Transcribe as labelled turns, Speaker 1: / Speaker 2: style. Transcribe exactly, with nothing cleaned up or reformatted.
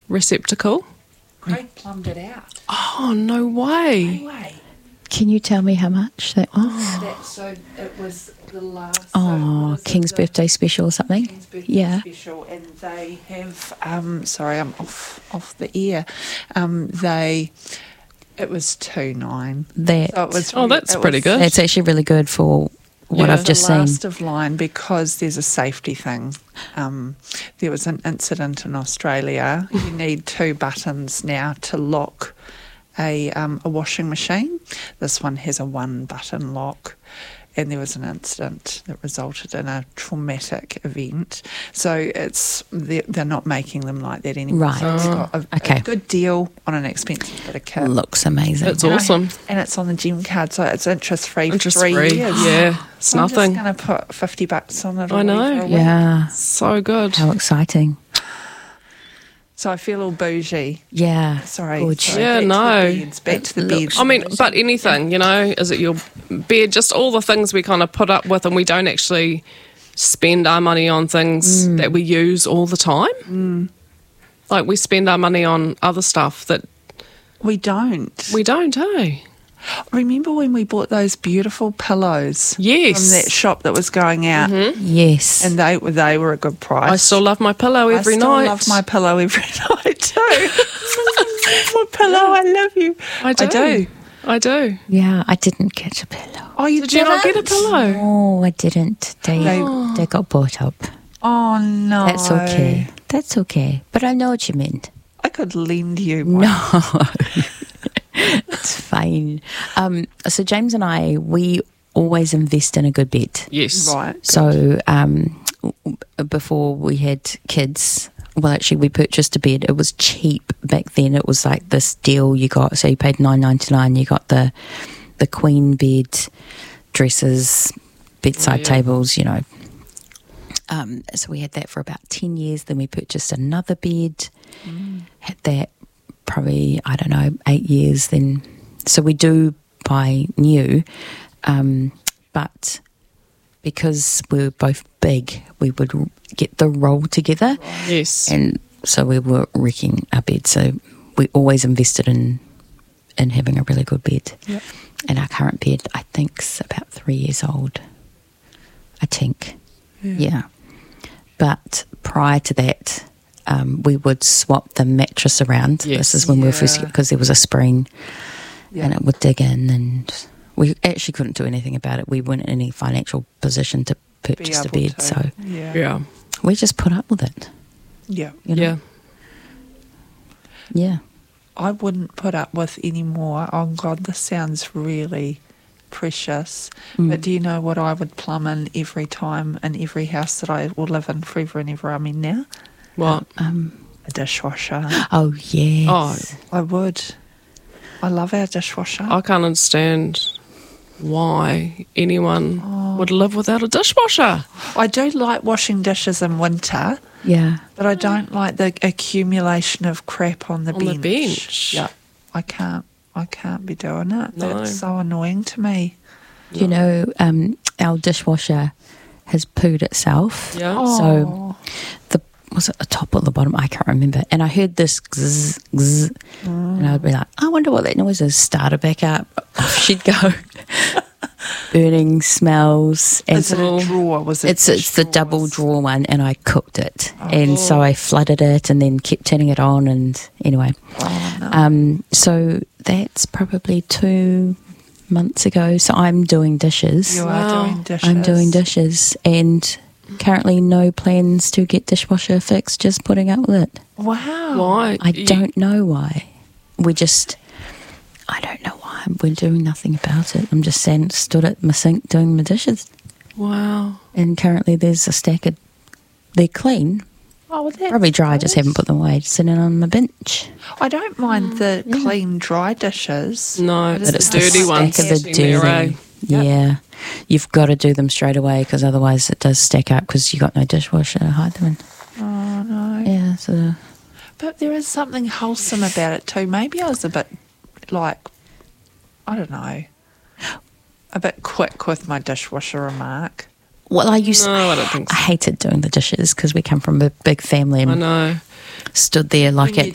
Speaker 1: receptacle.
Speaker 2: Craig plumbed it out.
Speaker 1: Oh, no way.
Speaker 2: Anyway,
Speaker 3: Can you tell me how much that was?
Speaker 2: that, so it was the last.
Speaker 3: Oh,
Speaker 2: so what is it,
Speaker 3: King's
Speaker 2: the
Speaker 3: birthday special or something?
Speaker 2: King's birthday
Speaker 3: Yeah.
Speaker 2: special, and they have. Um, sorry, I'm off off the air. Um, they. It was two nine.
Speaker 3: That,
Speaker 2: So it was.
Speaker 1: Oh, that's
Speaker 2: it
Speaker 1: pretty
Speaker 2: was
Speaker 1: good.
Speaker 3: that's actually really good for what
Speaker 1: Yeah.
Speaker 3: I've just
Speaker 2: the
Speaker 3: seen.
Speaker 2: last of line, because there's a safety thing. Um, there was an incident in Australia. You need two buttons now to lock a um, a washing machine. This one has a one button lock, and there was an incident that resulted in a traumatic event. So it's they're, they're not making them like that anymore.
Speaker 3: Right.
Speaker 2: So it's got a,
Speaker 3: Okay.
Speaker 2: a good deal on an expensive bit of kit.
Speaker 3: Looks amazing.
Speaker 1: It's
Speaker 2: And I-
Speaker 1: awesome.
Speaker 2: and it's on the gym card, so it's interest free for
Speaker 1: Interest
Speaker 2: three
Speaker 1: free.
Speaker 2: years.
Speaker 1: Yeah, it's
Speaker 2: So
Speaker 1: nothing.
Speaker 2: I'm just going to put fifty bucks on it.
Speaker 1: I
Speaker 2: or
Speaker 1: know.
Speaker 2: whatever a week.
Speaker 3: Yeah.
Speaker 1: So good.
Speaker 3: How exciting.
Speaker 2: So I feel all bougie.
Speaker 3: Yeah.
Speaker 2: Sorry.
Speaker 3: Good.
Speaker 2: sorry,
Speaker 1: Yeah,
Speaker 2: back
Speaker 1: no.
Speaker 2: To the beds, back to the
Speaker 3: Look-
Speaker 2: beds.
Speaker 1: I mean, but anything, you know, is it your bed, just all the things we kind of put up with, and we don't actually spend our money on things that we use all the time. Mm. Like we spend our money on other stuff that
Speaker 2: we don't.
Speaker 1: we don't, eh?
Speaker 2: Remember when we bought those beautiful pillows?
Speaker 1: Yes.
Speaker 2: From that shop that was going out,
Speaker 3: Yes.
Speaker 2: and they were they were a good price.
Speaker 1: I still love my pillow every
Speaker 2: I still
Speaker 1: night.
Speaker 2: love my pillow every night too. My pillow, I love you.
Speaker 1: I do.
Speaker 2: I do.
Speaker 1: I do.
Speaker 3: yeah, I didn't get a pillow.
Speaker 2: Oh, you
Speaker 1: Did you not get a
Speaker 2: didn't?
Speaker 1: pillow?
Speaker 3: Oh, I didn't. They,
Speaker 2: They-
Speaker 3: they got bought up.
Speaker 2: Oh no,
Speaker 3: That's okay. That's okay. But I know what you meant.
Speaker 2: I could lend you. One.
Speaker 3: No. It's fine. Um, so James and I, we always invest in a good bed.
Speaker 1: Yes.
Speaker 2: Right.
Speaker 3: So um, w- before we had kids, well, actually, we purchased a bed. It was cheap back then. It was like this deal you got. So you paid nine ninety nine. You got the the queen bed, dresses, bedside
Speaker 1: Oh, yeah.
Speaker 3: tables. You know. Um, so we had that for about ten years. Then we purchased another bed. Had that probably I don't know eight years. Then so we do buy new, um, but because we're both big, we would get the roll together,
Speaker 1: Yes.
Speaker 3: and so we were wrecking our bed. So we always invested in in having a really good bed.
Speaker 2: Yep.
Speaker 3: And our current bed, I think, is about three years old. I think, yeah. But prior to that, um, we would swap the mattress around.
Speaker 1: Yes.
Speaker 3: This is when we were first,
Speaker 2: Yeah.
Speaker 3: because there was a spring,
Speaker 2: Yeah.
Speaker 3: and it would dig in, and we actually couldn't do anything about it. We weren't in any financial position to
Speaker 2: Be
Speaker 3: purchase a
Speaker 2: able
Speaker 3: bed,
Speaker 2: to.
Speaker 3: so
Speaker 2: yeah,
Speaker 1: Yeah.
Speaker 3: we just put up with it.
Speaker 2: yeah.
Speaker 3: You know?
Speaker 1: Yeah.
Speaker 3: Yeah.
Speaker 2: I wouldn't put up with any more. Oh God, this sounds really precious.
Speaker 3: Mm.
Speaker 2: But do you know what I would plumb in every time in every house that I will live in forever and ever? I'm in now
Speaker 1: What?
Speaker 3: Um,
Speaker 2: a dishwasher.
Speaker 3: oh, yes.
Speaker 1: Oh,
Speaker 2: I would. I love our dishwasher.
Speaker 1: I can't understand why anyone would live without a dishwasher.
Speaker 2: I do like washing dishes in winter,
Speaker 3: Yeah.
Speaker 2: but I don't like the accumulation of crap on the
Speaker 1: On the
Speaker 2: bench.
Speaker 1: bench.
Speaker 2: Yeah, I can't. I can't be doing it.
Speaker 1: No.
Speaker 2: That's so annoying to me.
Speaker 3: Do you know um, our dishwasher has pooed itself?
Speaker 1: Yeah.
Speaker 3: So the was it the top or the bottom? I can't remember. And I heard this zzz, zzz, and I would be like, I wonder what that noise is. Start it back up. Off she'd go. Burning smells. And
Speaker 2: Is it a drawer? Was it?
Speaker 3: it's it's the double
Speaker 2: drawers?
Speaker 3: drawer one, and I cooked it, and so I flooded it, and then kept turning it on, and anyway,
Speaker 2: Oh, no.
Speaker 3: um, so that's probably two months ago. So I'm doing dishes.
Speaker 2: You
Speaker 1: Wow.
Speaker 2: are doing dishes.
Speaker 3: I'm doing dishes, and currently no plans to get dishwasher fixed. Just putting up with it.
Speaker 2: Wow.
Speaker 1: Why?
Speaker 3: I
Speaker 1: You-
Speaker 3: don't know why. We just, I don't know why. We're doing nothing about it. I'm just saying, stood at my sink doing my dishes.
Speaker 1: Wow.
Speaker 3: And currently there's a stack of, they're clean,
Speaker 2: Oh, well, that's
Speaker 3: probably dry, I just
Speaker 2: good.
Speaker 3: haven't put them away, sitting on my bench.
Speaker 2: I don't mind the clean, dry dishes.
Speaker 1: No,
Speaker 2: But
Speaker 1: it's
Speaker 2: it's
Speaker 1: the
Speaker 2: the
Speaker 1: dirty
Speaker 2: stack
Speaker 1: ones.
Speaker 3: Stack of the
Speaker 1: sitting there, eh?
Speaker 3: dirty. Yeah. You've got to do them straight away, because otherwise it does stack up, because you got no dishwasher to hide them in.
Speaker 2: Oh, no.
Speaker 3: Yeah, so
Speaker 2: But there is something wholesome about it too. Maybe I was a bit, like, I don't know, a bit quick with my dishwasher remark.
Speaker 3: well, I used
Speaker 1: No, I don't think so.
Speaker 3: I hated doing the dishes because we come from a big family
Speaker 1: I
Speaker 3: and
Speaker 1: know.
Speaker 3: stood there like
Speaker 2: When
Speaker 3: at
Speaker 2: you